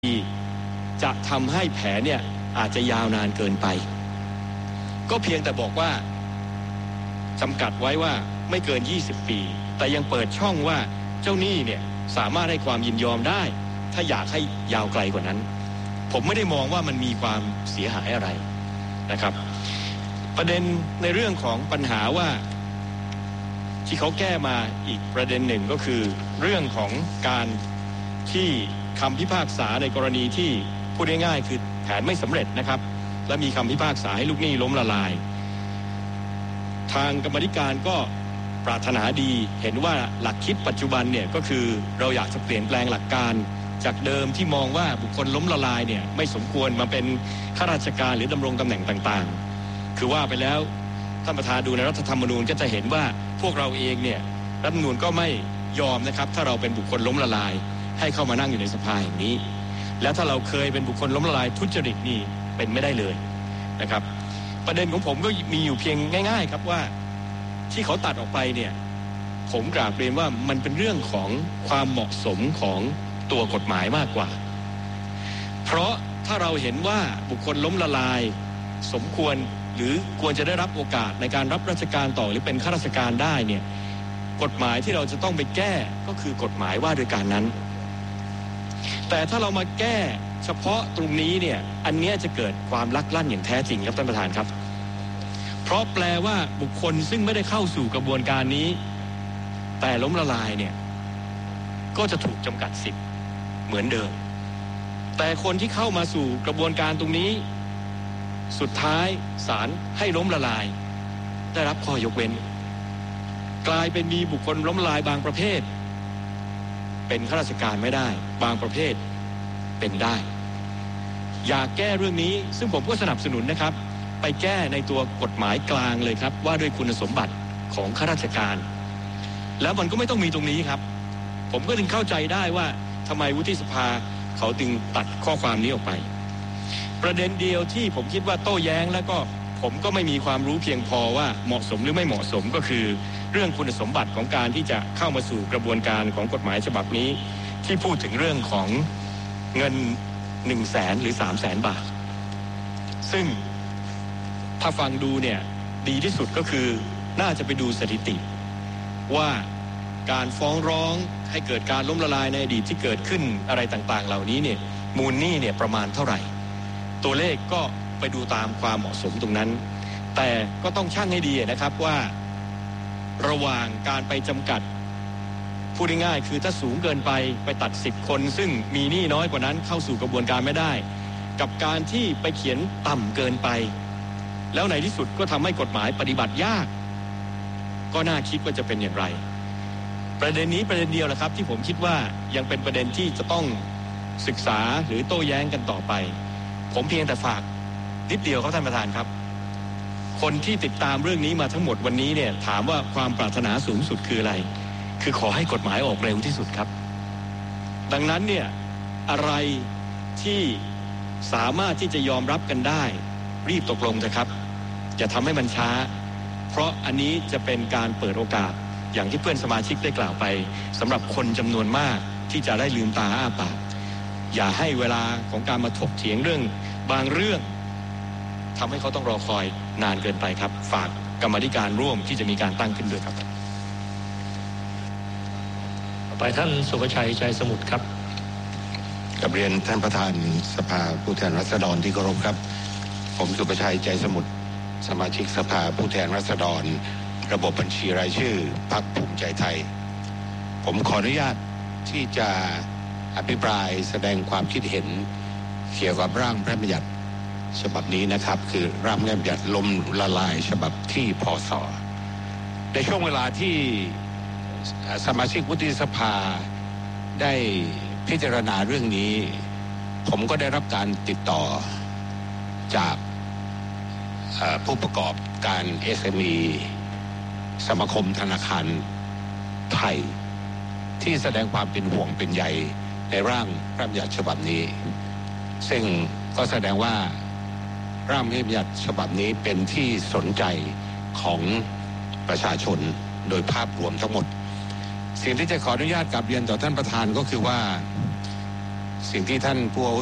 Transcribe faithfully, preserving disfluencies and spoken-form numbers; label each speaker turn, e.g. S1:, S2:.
S1: จะทำให้แผลเนี่ยอาจจะยาวนานเกินไปก็เพียงแต่บอกว่าจำกัดไว้ว่าไม่เกินยี่สิบปีแต่ยังเปิดช่องว่าเจ้าหนี้เนี่ยสามารถให้ความยินยอมได้ถ้าอยากให้ยาวไกลกว่านั้นผมไม่ได้มองว่ามันมีความเสียหายอะไรนะครับประเด็นในเรื่องของปัญหาว่าที่เขาแก้มาอีกประเด็นหนึ่งก็คือเรื่องของการที่คำพิพากษาในกรณีที่พูดง่ายๆคือแผนไม่สำเร็จนะครับและมีคำพิพากษาให้ลูกหนี้ล้มละลายทางกรรมธิการก็ปรารถนาดีเห็นว่าหลักคิดปัจจุบันเนี่ยก็คือเราอยากจะเปลี่ยนแปลงหลักการจากเดิมที่มองว่าบุคคลล้มละลายเนี่ยไม่สมควรมาเป็นข้าราชการหรือดำรงตำแหน่งต่างๆคือว่าไปแล้วท่านประธานดูในรัฐธรรมนูญก็จะเห็นว่าพวกเราเองเนี่ยรัฐธรรมนูญก็ไม่ยอมนะครับถ้าเราเป็นบุคคลล้มละลายให้เข้ามานั่งอยู่ในสภาแห่งนี้แล้วถ้าเราเคยเป็นบุคคลล้มละลายทุจริตนี่เป็นไม่ได้เลยนะครับประเด็นของผมก็มีอยู่เพียงง่ายๆครับว่าที่เขาตัดออกไปเนี่ยผมกราบเรียนว่ามันเป็นเรื่องของความเหมาะสมของตัวกฎหมายมากกว่าเพราะถ้าเราเห็นว่าบุคคลล้มละลายสมควรหรือควรจะได้รับโอกาสในการรับราชการต่อหรือเป็นข้าราชการได้เนี่ยกฎหมายที่เราจะต้องไปแก้ก็คือกฎหมายว่าด้วยการนั้นแต่ถ้าเรามาแก้เฉพาะตรงนี้เนี่ยอันนี้จะเกิดความลักลั่นอย่างแท้จริงครับท่านประธานครับเพราะแปลว่าบุคคลซึ่งไม่ได้เข้าสู่กระบวนการนี้แต่ล้มละลายเนี่ยก็จะถูกจำกัดสิทธิ์เหมือนเดิมแต่คนที่เข้ามาสู่กระบวนการตรงนี้สุดท้ายศาลให้ล้มละลายได้รับข้อยกเว้นกลายเป็นมีบุคคลล้มละลายบางประเภทเป็นข้าราชการไม่ได้บางประเภทเป็นได้อยากแก้เรื่องนี้ซึ่งผมก็สนับสนุนนะครับไปแก้ในตัวกฎหมายกลางเลยครับว่าด้วยคุณสมบัติของข้าราชการแล้วมันก็ไม่ต้องมีตรงนี้ครับผมก็ถึงเข้าใจได้ว่าทำไมวุฒิสภาเขาจึงตัดข้อความนี้ออกไปประเด็นเดียวที่ผมคิดว่าโต้แย้งแล้วก็ผมก็ไม่มีความรู้เพียงพอว่าเหมาะสมหรือไม่เหมาะสมก็คือเรื่องคุณสมบัติของการที่จะเข้ามาสู่กระบวนการของกฎหมายฉบับนี้ที่พูดถึงเรื่องของเงินหนึ่งแสนหรือสามแสนบาทซึ่งถ้าฟังดูเนี่ยดีที่สุดก็คือน่าจะไปดูสถิติว่าการฟ้องร้องให้เกิดการล้มละลายในอดีตที่เกิดขึ้นอะไรต่างๆเหล่านี้เนี่ยมูลหนี้เนี่ยประมาณเท่าไหร่ตัวเลขก็ไปดูตามความเหมาะสมตรงนั้นแต่ก็ต้องชั่งให้ดีนะครับว่าระหว่างการไปจำกัดพูดง่ายๆคือถ้าสูงเกินไปไปตัดสิบคนซึ่งมีหนี้น้อยกว่านั้นเข้าสู่กระบวนการไม่ได้กับการที่ไปเขียนต่ำเกินไปแล้วในที่สุดก็ทำให้กฎหมายปฏิบัติยากก็น่าคิดว่าจะเป็นอย่างไรประเด็นนี้ประเด็นเดียวแหละครับที่ผมคิดว่ายังเป็นประเด็นที่จะต้องศึกษาหรือโต้แย้งกันต่อไปผมเพียงแต่ฝากนิดเดียวครับท่านประธานครับคนที่ติดตามเรื่องนี้มาทั้งหมดวันนี้เนี่ยถามว่าความปรารถนาสูงสุดคืออะไรคือขอให้กฎหมายออกเร็วที่สุดครับดังนั้นเนี่ยอะไรที่สามารถที่จะยอมรับกันได้รีบตกลงเถอะครับอย่าทำให้มันช้าเพราะอันนี้จะเป็นการเปิดโอกาสอย่างที่เพื่อนสมาชิกได้กล่าวไปสำหรับคนจำนวนมากที่จะได้ลืมตาอ้าปากอย่าให้เวลาของการมาถกเถียงเรื่องบางเรื่องทำให้เขาต้องรอคอยนานเกินไปครับฝากกรรมาธิการร่วมที่จะมีการตั้งขึ้นด้วยครับ
S2: ต่อไปท่านสุภชัยใจสมุทรครับ
S3: กราบเรียนท่านประธานสภาผู้แทนราษฎรที่เคารพครับผมสุภชัยใจสมุทรสมาชิกสภาผู้แทนราษฎรระบบบัญชีรายชื่อพรรคภูมิใจไทยผมขออนุญาตที่จะอภิปรายแสดงความคิดเห็นเกี่ยวกับร่างพระราชบัญญัติฉบับนี้นะครับคือร่างพระราชบัญญัติล้มละลายฉบับที่พ.ศ.ในช่วงเวลาที่สมาชิกวุฒิสภาได้พิจารณาเรื่องนี้ผมก็ได้รับการติดต่อจากผู้ประกอบการ เอส เอ็ม อี สมาคมธนาคารไทยที่แสดงความเป็นห่วงเป็นใยในร่างพระราชบัญญัติฉบับนี้ซึ่งก็แสดงว่าร่างพระราชบัญญัติฉบับนี้เป็นที่สนใจของประชาชนโดยภาพรวมทั้งหมดสิ่งที่จะขออนุญาตกราบเรียนต่อท่านประธานก็คือว่าสิ่งที่ท่านผู้